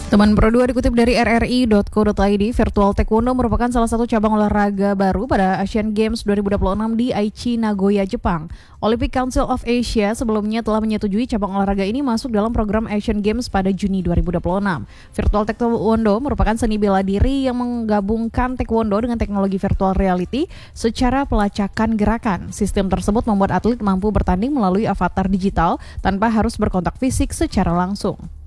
Teman Pro 2 dikutip dari rri.co.id, virtual taekwondo merupakan salah satu cabang olahraga baru pada Asian Games 2026 di Aichi, Nagoya, Jepang. Olympic Council of Asia sebelumnya telah menyetujui cabang olahraga ini masuk dalam program Asian Games pada Juni 2026. Virtual taekwondo merupakan seni bela diri yang menggabungkan taekwondo dengan teknologi virtual reality secara pelacakan gerakan. Sistem tersebut membuat atlet mampu bertanding melalui avatar digital tanpa harus berkontak fisik secara langsung.